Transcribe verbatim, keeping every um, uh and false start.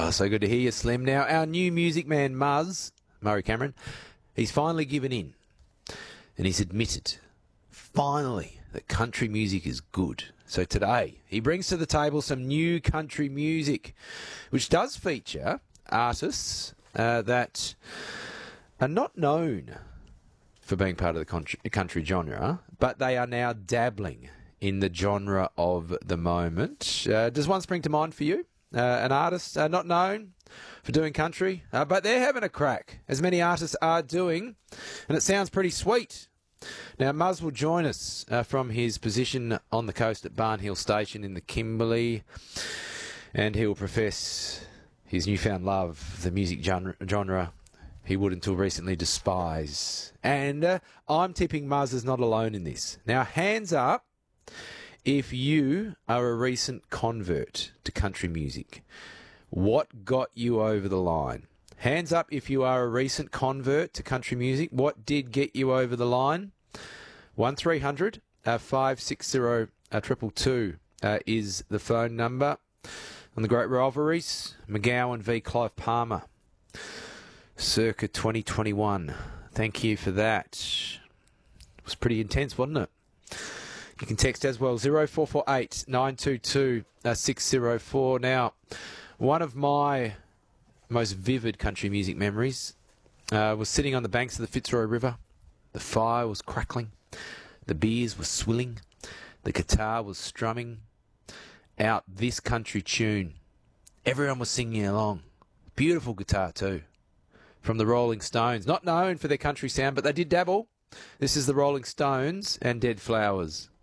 Oh, so good to hear you, Slim. Now, our new music man, Muzz, Murray Cameron, he's finally given in. And he's admitted, finally, that country music is good. So today, he brings to the table some new country music, which does feature artists uh, that are not known for being part of the country, country genre, but they are now dabbling in the genre of the moment. Uh, does one spring to mind for you? Uh, an artist uh, not known for doing country, uh, but they're having a crack, as many artists are doing, and it sounds pretty sweet. Now, Muzz will join us uh, from his position on the coast at Barnhill Station in the Kimberley, and he will profess his newfound love for the music genre, genre he would until recently despise. And uh, I'm tipping Muzz is not alone in this. Now, hands up if you are a recent convert to country music. What got you over the line? Hands up if you are a recent convert to country music. What did get you over the line? one three hundred five six zero two two two uh, is the phone number. On the great rivalries, McGowan v Clive Palmer, circa twenty twenty-one. Thank you for that. It was pretty intense, wasn't it? You can text as well, zero four four eight nine two two six zero four. Now, one of my most vivid country music memories uh, was sitting on the banks of the Fitzroy River. The fire was crackling, the beers were swilling, the guitar was strumming out this country tune. Everyone was singing along. Beautiful guitar too. From the Rolling Stones, not known for their country sound, but they did dabble. This is the Rolling Stones and Dead Flowers.